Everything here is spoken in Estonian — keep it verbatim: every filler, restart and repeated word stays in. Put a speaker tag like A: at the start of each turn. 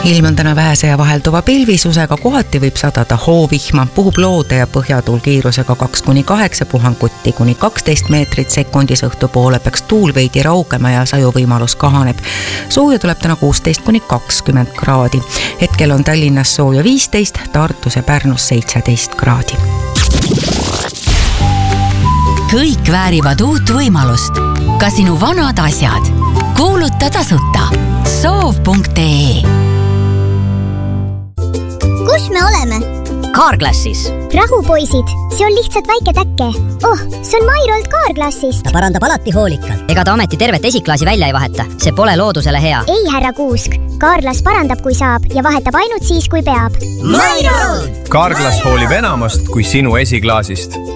A: ilm on täna vähese ja vahelduva pilvisusega, kohati võib sadada hoovihma, puhub loode ja põhjatuul kiirusega kaks kuni kaheksa, puhanguti kuni kaksteist meetrit sekundis, õhtupoole peaks tuul veidi raugema ja sajuvõimalus kahaneb. Sooja tuleb täna kuusteist kuni kakskümmend kraadi. Hetkel on Tallinnas sooja viisteist, Tartus ja Pärnus seitseteist kraadi.
B: Kõik väärivad uut võimalust. Ka sinu vanad asjad. Kuuluta tasuta. soov punkt ee.
C: Kus me oleme?
D: Carglassis.
C: Rahupoisid, see on lihtsalt väike täkke. Oh, see on Mairolt Carglassist.
D: Ta parandab alati hoolikalt. Ega ta ameti tervet esiklaasi välja ei vaheta. See pole loodusele hea.
C: Ei, härra Kuusk. Carglass parandab, kui saab ja vahetab ainult siis, kui peab.
D: Mairolt!
E: Carglass hoolib enamast kui sinu esiklaasist.